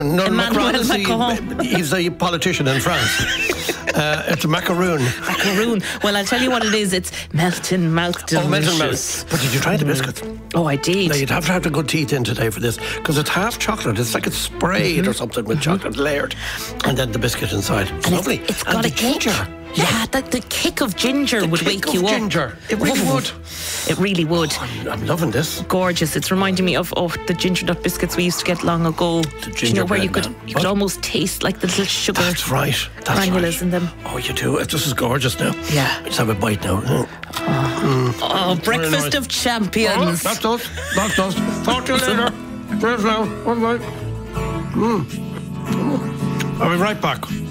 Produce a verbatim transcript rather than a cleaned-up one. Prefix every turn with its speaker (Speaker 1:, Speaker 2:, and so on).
Speaker 1: No,
Speaker 2: Emmanuel
Speaker 1: Macron,
Speaker 2: Macron.
Speaker 1: the- he's a politician in France. uh, it's a macaroon.
Speaker 2: Macaroon. Well, I'll tell you what it is. It's melt in mouth delicious.
Speaker 1: Oh, melted mouth. But did you try the biscuits?
Speaker 2: Oh, I did.
Speaker 1: Now, you'd have to have the good teeth in today for this, because it's half chocolate. It's like it's sprayed
Speaker 2: Mm-hmm.
Speaker 1: or something with chocolate layered, and then the biscuit inside. It's
Speaker 2: And
Speaker 1: lovely.
Speaker 2: It's, it's
Speaker 1: and
Speaker 2: got
Speaker 1: the
Speaker 2: a kick.
Speaker 1: ginger.
Speaker 2: Yeah, the, the kick of ginger would
Speaker 1: kick
Speaker 2: wake
Speaker 1: of
Speaker 2: you up.
Speaker 1: ginger. It really
Speaker 2: Oh,
Speaker 1: would.
Speaker 2: It really would.
Speaker 1: I'm, I'm loving this.
Speaker 2: Gorgeous. It's reminding me of, of the ginger nut biscuits we used to get long ago. Do you know where you
Speaker 1: gingerbread
Speaker 2: could
Speaker 1: man.
Speaker 2: you could
Speaker 1: What?
Speaker 2: almost taste like the little sugar
Speaker 1: That's right. That's
Speaker 2: granules
Speaker 1: right.
Speaker 2: in them.
Speaker 1: Oh, you do. This is gorgeous now.
Speaker 2: Yeah.
Speaker 1: Let's have a bite now. Mm.
Speaker 2: Oh, breakfast
Speaker 1: nice.
Speaker 2: of champions.
Speaker 1: Oh, that's us. That's us. Talk to you later. Cheers now. Bye bye. Mm. I'll be right back.